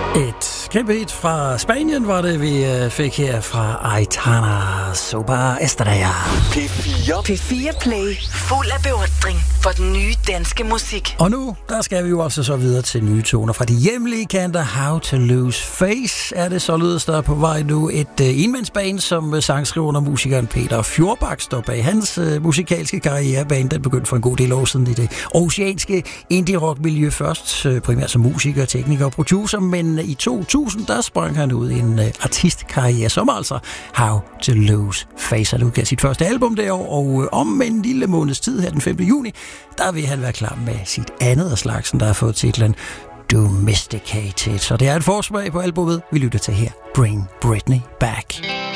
Et kæmpe hit fra Spanien var det, vi fik her fra Aitana Soba Estrella. P4 Play. Fuld af beundring for den nye danske musik. Og nu, der skal vi jo også så videre til nye toner fra de hjemlige kanter. How to Lose Face er det således, der er på vej nu. Et enmandsband, som sangskriveren og musikeren Peter Fjordbak står bag. Hans musikalske karrierebane, den begyndte for en god del år siden i det oceanske indie-rock-miljø først. Primært som musiker, tekniker og producer, men i 2000, der sprang han ud i en artistkarriere, som altså How to Lose Face. Han udgav sit første album derovre, og om en lille måneds tid her den 5. juni, der vil han være klar med sit andet af slagsen, der har fået titlen Domesticated. Så det er et forsmag på albumet, vi lytter til her. Bring Britney Back.